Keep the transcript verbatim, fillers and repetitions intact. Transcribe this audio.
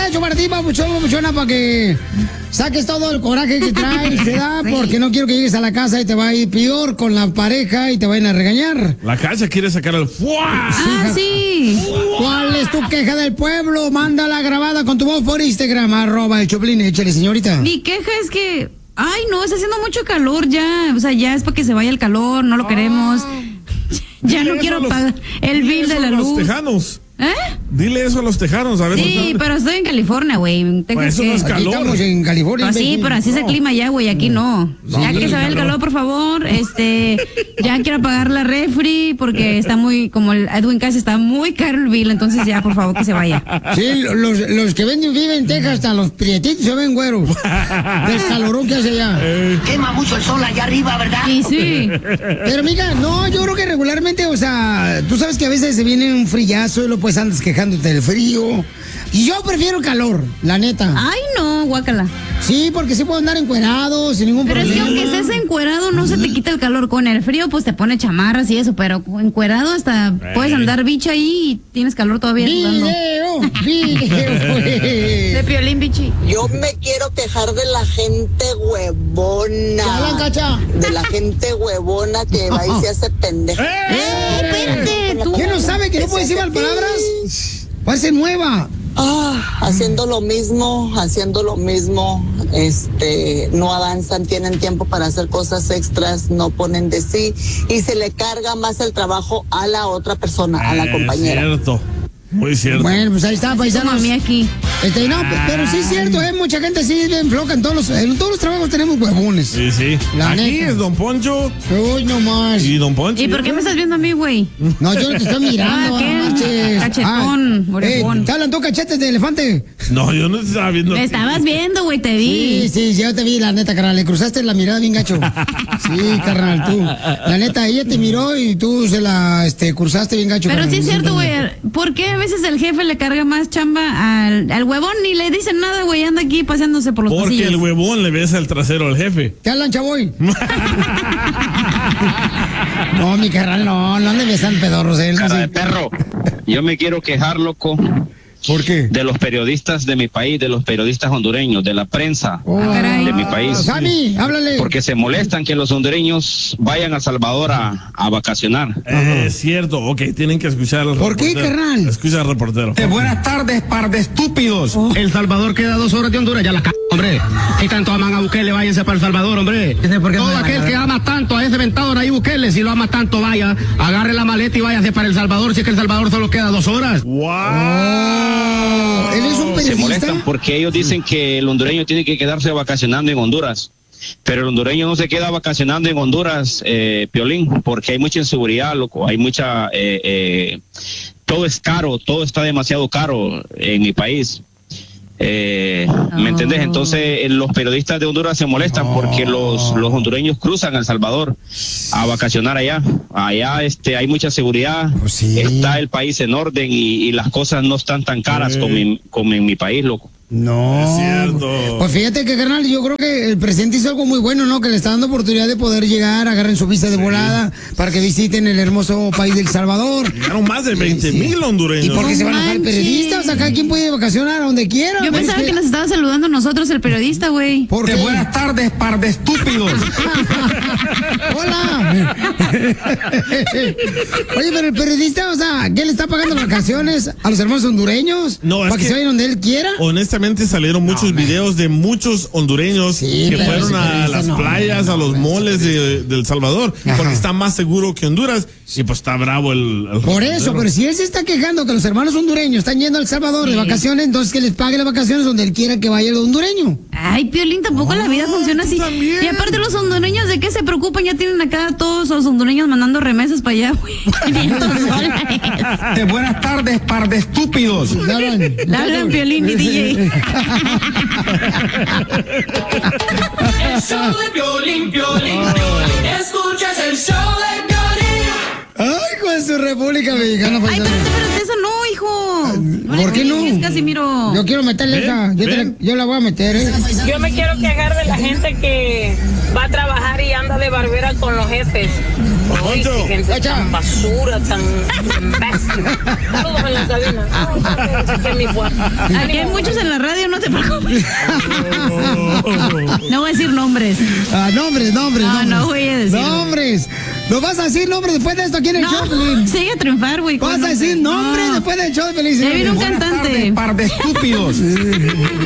hecho para ti, papuchón, papuchona, para que saques todo el coraje que traes, te da, sí. Porque no quiero que llegues a la casa y te va a ir peor con la pareja y te vayan a regañar. La casa quiere sacar el ¡fua! Ah, sí. ¿Cuál es tu queja del pueblo? Mándala grabada con tu voz por Instagram, arroba el Choplin, échale, señorita. Mi queja es que, ay, no, está haciendo mucho calor ya, o sea, ya es para que se vaya el calor, no lo oh. queremos. Ya no quiero los, pagar el bill de la los luz. Tejanos. ¿Eh? Dile eso a los tejanos, a ver. Sí, pero estoy en California, güey. Pues eso no es calor. Estamos en California. Pues sí, pero así no. es el clima ya, güey, aquí no. no ya que se vaya el calor, por favor, este, ya quiero apagar la refri porque está muy, como el Edwin Cass está muy caro el bill, entonces ya, por favor, que se vaya. Sí, los, los que ven, viven en Texas, hasta los prietitos se ven güeros. Del calorón que hace allá. Eh. Quema mucho el sol allá arriba, ¿verdad? Sí, sí. Pero, amiga, no, yo creo que regularmente, o sea, tú sabes que a veces se viene un frillazo y lo pues andas quejándote del frío. Y yo prefiero calor, la neta. Ay, no, guácala. Sí, porque sí puedo andar encuerado sin ningún pero problema. Pero es que aunque estés encuerado no se te quita el calor. Con el frío pues te pone chamarras y eso, pero encuerado hasta hey. puedes andar bicha ahí y tienes calor todavía. Video, video. De Piolín, bichi. Yo me quiero quejar de la gente huevona. ¿Qué cacha? De la gente huevona que va y se hace pendeja. ¡Eh! ¡Eh! Espérate, tú. ¿Quién no sabe que no puede decir mal palabras? Puede ser nueva. Ah, haciendo lo mismo, haciendo lo mismo, este, no avanzan, tienen tiempo para hacer cosas extras, no ponen de sí y se le carga más el trabajo a la otra persona, a la compañera. Es cierto. Muy cierto. Bueno, pues ahí está, paisanos. A mí aquí. Este, no, ah. pero sí es cierto, ¿eh? Mucha gente sí es bien floja. En todos los, en todos los trabajos tenemos huevones. Sí, sí. La aquí neta. Es Don Poncho. Uy, no más. Y Don Poncho. ¿Y por qué me estás viendo a mí, güey? No, yo no te estoy mirando. Ah, ¿qué? Cachetón, ah, eh, ¿te hablan tú cachetes de elefante? No, yo no te estaba viendo. Me estabas viendo, güey, te vi. Sí, sí, yo te vi, la neta, carnal. Le cruzaste la mirada bien gacho. Sí, carnal, tú. La neta, ella te miró y tú se la este, cruzaste bien gacho. Pero carnal. sí es cierto, güey. ¿Por qué a veces el jefe le carga más chamba al, al huevón ni le dicen nada, güey? Anda aquí paseándose por los Porque pasillos. el huevón le besa el trasero al jefe. ¿Te hablan, chavoy? No, mi carnal, no, no le besan pedorros. ¿Eh? Cara de perro. Yo me quiero quejar, loco. ¿Por qué? De los periodistas de mi país, de los periodistas hondureños, de la prensa oh, de mi país. Sammy, háblale. Porque se molestan que los hondureños vayan a El Salvador a, a vacacionar. Eh, es cierto, ok, tienen que escuchar al ¿Por reportero. qué, carnal? Escucha al reportero. Eh, buenas tardes, par de estúpidos. Oh. El Salvador queda dos horas de Honduras, ya la c***, hombre. Si tanto aman a Bukele, váyanse para El Salvador, hombre. Todo aquel que ama tanto a ese ventado Nayib Bukele, si lo ama tanto, vaya, agarre la maleta y váyanse para El Salvador, si es que El Salvador solo queda dos horas. ¡Wow! Oh. ¿Él es un periodista? Se molestan porque ellos dicen que el hondureño tiene que quedarse vacacionando en Honduras. Pero el hondureño no se queda vacacionando en Honduras, eh, Piolín, porque hay mucha inseguridad, loco. Hay mucha... Eh, eh, todo es caro, todo está demasiado caro en mi país. Eh, ¿Me oh. entendés? Entonces los periodistas de Honduras se molestan oh. porque los, los hondureños cruzan a El Salvador a vacacionar allá. Allá este, hay mucha seguridad, oh, sí. está el país en orden y, y las cosas no están tan caras sí. como, en, como en mi país, loco. No. Es cierto. Pues fíjate que, carnal, yo creo que el presidente hizo algo muy bueno, ¿no? Que le está dando oportunidad de poder llegar, agarren su visa de sí. volada para que visiten el hermoso país de El Salvador. Llegaron más de veinte mil sí. hondureños. ¿Y por qué no se van a dejar periodistas? O sea, cada quien puede vacacionar a donde quiera. Yo pensaba que... que nos estaba saludando nosotros el periodista, güey. ¿Por qué? Buenas tardes, par de estúpidos. Hola. Oye, pero el periodista, o sea, ¿qué le está pagando vacaciones a los hermanos hondureños? No, es ¿Para que, que se vayan donde él quiera? Honestamente salieron muchos no, videos de muchos hondureños sí, que fueron a las no, playas, no, a los no, moles de, de El Salvador, ajá. porque está más seguro que Honduras y pues está bravo el... el Por eso, pero si él se está quejando que los hermanos hondureños están yendo a El Salvador sí. de vacaciones, entonces que les pague las vacaciones donde él quiera que vaya el hondureño. Ay, Piolín, tampoco oh, la vida funciona así. También. Y aparte los hondureños, ¿de qué se preocupan? Ya tienen acá todos los hondureños mandando remesas para allá, güey. quinientos dólares. De buenas tardes, par de estúpidos. La hablan Piolín y D J. El show de Piolín, Piolín, Piolín. Escuchas el show de Piolín. Ay, con su República Mexicana. Ay, espérate, espérate, eso no, hijo. ¿Por qué no? Es Casimiro. Yo quiero meterle esa. Yo, te la, yo la voy a meter, ¿eh? Yo me quiero quejar de la gente que va a trabajar y anda de barbera con los jefes. Ay, qué gente tan basura, tan imbécil. Todos en la cabina. Aquí hay muchos en la radio, no te preocupes. No voy a decir nombres. Ah, nombres, nombres. No, nombres. no voy a decir. Nombres. ¿No vas a decir nombres después de esto aquí en el no, show, Pelín? Sigue a triunfar, güey. ¿Vas a decir nombres no. después del show de Pelín? Ya viene un cantante. Par de estúpidos.